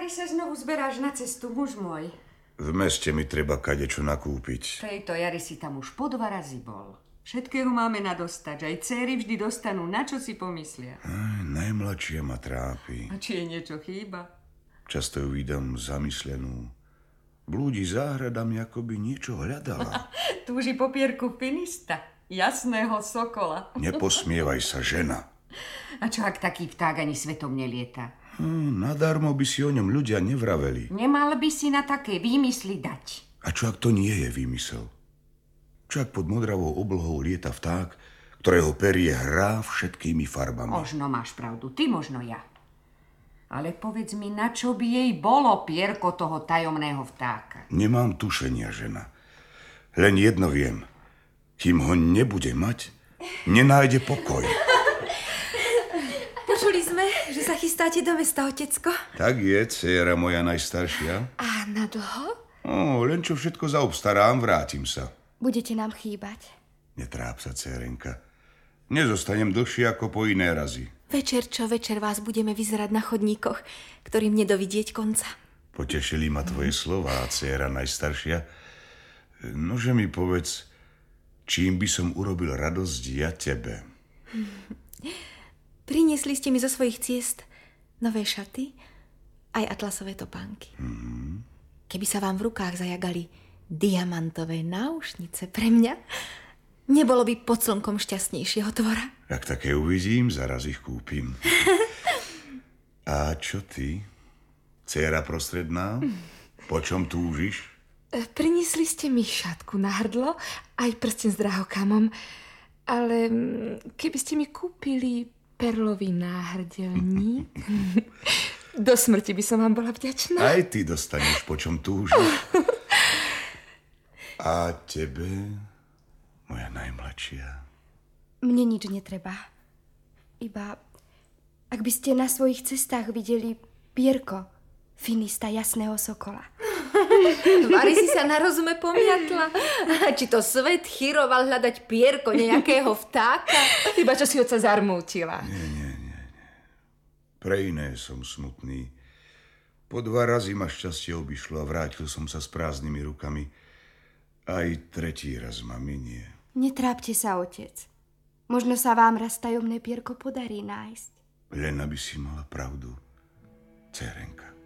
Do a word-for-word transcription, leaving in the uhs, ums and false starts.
Vari sa znovu zberáš na cestu, muž môj? V meste mi treba kadečo nakúpiť. Tejto jari si tam už po dva razy bol. Všetkého máme nadostač. Aj dcéry vždy dostanú, na čo si pomyslia. Aj, najmladšia ma trápi. A či jej niečo chýba? Často ju vidím zamyslenú. Blúdi záhradami, ako by niečo hľadala. Túži po pierku finista, jasného sokola. Neposmievaj sa, žena. A čo ak taký vták ani svetom nelieta? Hm, nadarmo by si o ňom ľudia nevraveli. Nemal by si na také výmysly dať. A čo ak to nie je výmysel? Čo ak pod modravou oblohou lieta vták, ktorého perie hrá všetkými farbami? Možno máš pravdu, ty možno ja. Ale povedz mi, na čo by jej bolo pierko toho tajomného vtáka? Nemám tušenia, žena. Len jedno viem. Kým ho nebude mať, nenájde pokoj. Počuli sme, že sa chystáte do mesta, otecko. Tak je, dcéra moja najstaršia. A na dlho? Ó, len čo všetko zaobstarám, vrátim sa. Budete nám chýbať. Netráp sa, dcérenka. Nezostanem dlhšie ako po iné razy. Večer čo večer vás budeme vyzerať na chodníkoch, ktorým nedovidieť konca. Potešili ma tvoje slová, dcéra najstaršia. Nože mi povedz, čím by som urobil radosť ja tebe? Priniesli ste mi zo svojich ciest nové šaty, aj atlasové topánky. Mm-hmm. Keby sa vám v rukách zajagali diamantové náušnice pre mňa, nebolo by pod slnkom šťastnejšieho tvora. Ak také uvidím, zaraz ich kúpim. A čo ty, dcéra prostredná? Po čom túžiš? Priniesli ste mi šatku na hrdlo, aj prsten s drahokamom, ale keby ste mi kúpili perlový náhrdelník, do smrti by som vám bola vďačná. Aj ty dostaneš, po čom túžiš. A tebe, moja najmladšia? Mne nič netreba. Iba, ak by ste na svojich cestách videli pierko finista jasného sokola. Vari si sa na rozume pomiatla. Či to svet chyroval hľadať pierko nejakého vtáka? Iba čo si oca zarmútila. Nie, nie, nie, nie. Pre iné som smutný. Po dva razy ma šťastie obišlo a vrátil som sa s prázdnymi rukami. Aj tretí raz ma minie. Netrápte sa, otec. Možno sa vám raz tajomné pierko podarí nájsť. Len aby si mala pravdu, dcérenka.